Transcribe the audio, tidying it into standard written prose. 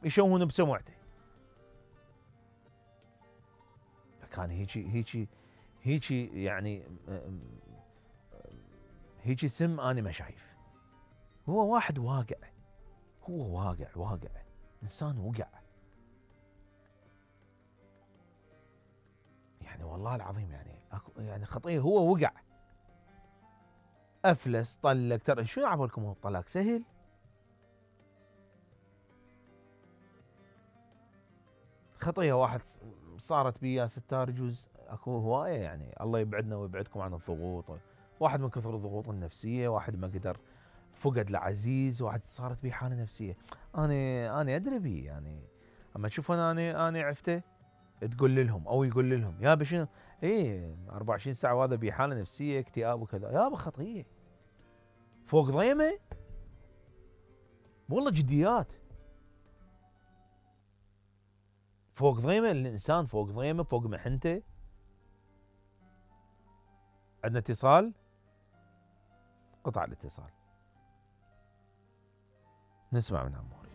يشوهون بسمعته. كان هيجي يعني هيجي سم أنا ما شايف. هو واحد واقع، هو واقع إنسان وقع. يعني والله العظيم يعني خطية. هو وقع، أفلس، طلق. ترى شو عبالكم هو الطلاق سهل؟ خطية واحد صارت بيا ستار، يجوز اكو هواية يعني. الله يبعدنا ويبعدكم عن الضغوط. واحد من كثر الضغوط النفسية، واحد ما قدر، فقد العزيز، واحد صارت بيه حالة نفسية. انا ادري بيه يعني. اما تشوف انا عفته، تقول لهم او يقول لهم يا شنو، ايه 24 ساعة وهذا بيه حالة نفسية، اكتئاب وكذا. يابا خطية فوق ضيمة، والله جديات. فوق ضيمة الانسان، فوق ضيمة، فوق محنته. عندنا اتصال، قطع الاتصال. نسمع من عمور.